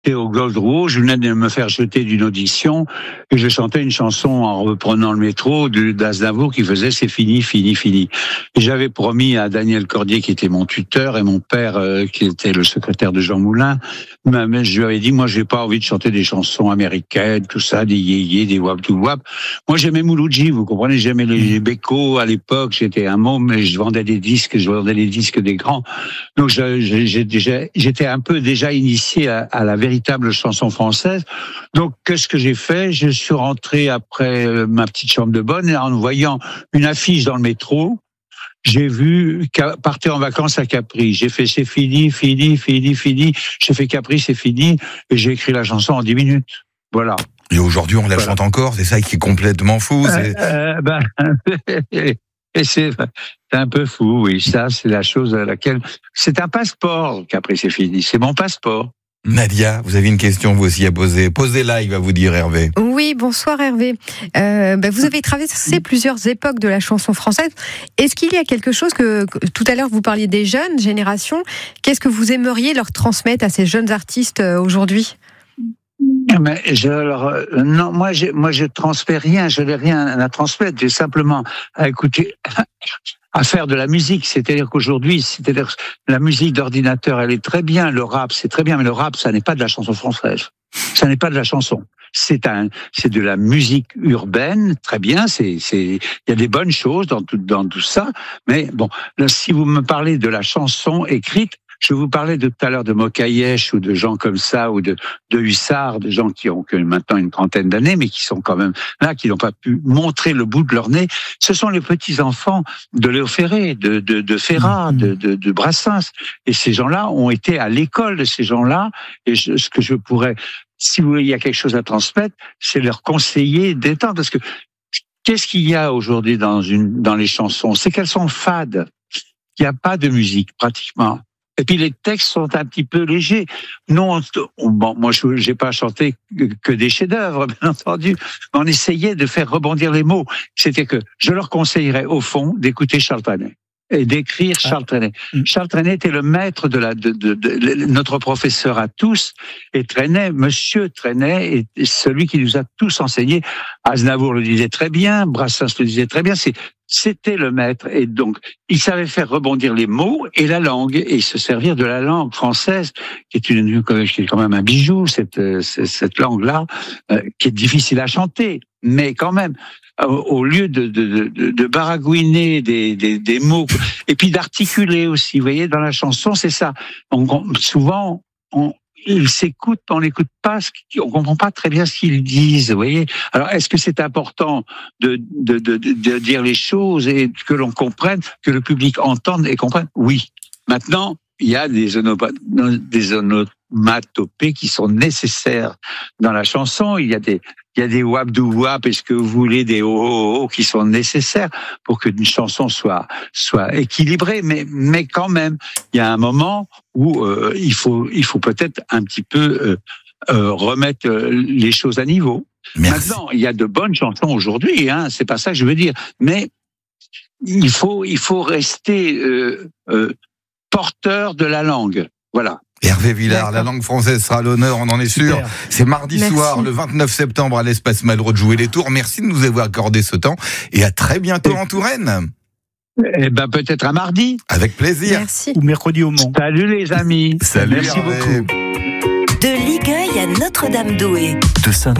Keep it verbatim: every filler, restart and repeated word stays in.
Et au Gold Rouge, je venais de me faire jeter d'une audition et je chantais une chanson en reprenant le métro de d'Aznavour qui faisait c'est fini, fini, fini. Et j'avais promis à Daniel Cordier qui était mon tuteur et mon père euh, qui était le secrétaire de Jean Moulin, mais je lui avais dit moi j'ai pas envie de chanter des chansons américaines, tout ça, des yéyé, des wap tout wap. Moi j'aimais Mouloudji, vous comprenez, j'aimais les Beko à l'époque, j'étais un môme mais je vendais des disques, je vendais les disques des grands. Donc je, je, j'ai déjà, j'étais un peu déjà initié à, à la véritable chanson française. Donc, qu'est-ce que j'ai fait? Je suis rentré après ma petite chambre de bonne et en voyant une affiche dans le métro, j'ai vu partir en vacances à Capri. J'ai fait c'est fini, fini, fini, fini. J'ai fait Capri, c'est fini et j'ai écrit la chanson en dix minutes. Voilà. Et aujourd'hui, on la voilà. chante encore. C'est ça qui est complètement fou. C'est... Euh, euh, ben, et c'est, c'est un peu fou, oui. Ça, c'est la chose à laquelle c'est un passeport. Capri, c'est fini. C'est mon passeport. Nadia, vous avez une question vous aussi à poser. Posez-la, il va vous dire Hervé. Oui, bonsoir Hervé. Euh, bah, vous avez traversé plusieurs époques de la chanson française. Est-ce qu'il y a quelque chose que, que tout à l'heure vous parliez des jeunes générations, qu'est-ce que vous aimeriez leur transmettre à ces jeunes artistes euh, aujourd'hui? Mais je leur, non, moi, je, moi, je transmets rien, je n'ai rien à transmettre. J'ai simplement à écouter, à faire de la musique. C'est-à-dire qu'aujourd'hui, c'est-à-dire la musique d'ordinateur, elle est très bien. Le rap, c'est très bien, mais le rap, ça n'est pas de la chanson française. Ça n'est pas de la chanson. C'est un, c'est de la musique urbaine, très bien. C'est, c'est, il y a des bonnes choses dans tout, dans tout ça. Mais bon, là, si vous me parlez de la chanson écrite, je vous parlais de tout à l'heure de Mokayesh ou de gens comme ça, ou de, de Hussard, de gens qui ont que maintenant une trentaine d'années, mais qui sont quand même là, qui n'ont pas pu montrer le bout de leur nez. Ce sont les petits-enfants de Léo Ferré, de, de, de Ferrat, de, de, de Brassens. Et ces gens-là ont été à l'école de ces gens-là. Et je, ce que je pourrais, si vous voulez, il y a quelque chose à transmettre, c'est leur conseiller d'étendre. Parce que qu'est-ce qu'il y a aujourd'hui dans une, dans les chansons? C'est qu'elles sont fades. Il n'y a pas de musique, pratiquement. Et puis les textes sont un petit peu légers. Non, bon, moi je n'ai pas chanté que des chefs-d'œuvre, bien entendu. On essayait de faire rebondir les mots. C'était que je leur conseillerais au fond d'écouter Charles Trenet et d'écrire Charles Trenet. Ah. Charles Trenet était le maître de la de, de, de, de notre professeur à tous. Et Trenet, Monsieur Trenet, est celui qui nous a tous enseigné. Aznavour le disait très bien, Brassens le disait très bien. C'est C'était le maître, et donc il savait faire rebondir les mots et la langue, et se servir de la langue française, qui est une, qui est quand même un bijou, cette cette langue-là, euh, qui est difficile à chanter, mais quand même, au lieu de de de, de baragouiner des, des des mots, et puis d'articuler aussi, vous voyez, dans la chanson, c'est ça. On, souvent, on ils s'écoutent, on n'écoute pas, on comprend pas très bien ce qu'ils disent, vous voyez. Alors, est-ce que c'est important de, de, de, de dire les choses et que l'on comprenne, que le public entende et comprenne? Oui. Maintenant, il y a des, onomatopées, des onomatopées qui sont nécessaires dans la chanson. Il y a des, il y a des wap dou wap, est-ce que vous voulez, des oh oh oh qui sont nécessaires pour qu'une chanson soit soit équilibrée, mais mais quand même, il y a un moment où euh, il faut il faut peut-être un petit peu euh, euh, remettre les choses à niveau. Merci. Maintenant, il y a de bonnes chansons aujourd'hui, hein, c'est pas ça que je veux dire, mais il faut il faut rester euh, euh, porteur de la langue, voilà. Hervé Villard, la langue française sera à l'honneur, on en est sûr. Super. C'est mardi Merci. soir, le vingt-neuf septembre, à l'Espace Malraux de jouer les tours. Merci de nous avoir accordé ce temps et à très bientôt en Touraine. Eh ben, peut-être à mardi. Avec plaisir. Merci. Ou mercredi au Mans. Salut les amis. Salut. Merci Hervé. beaucoup. De Ligueuil à Notre-Dame-d'Oué. De Saint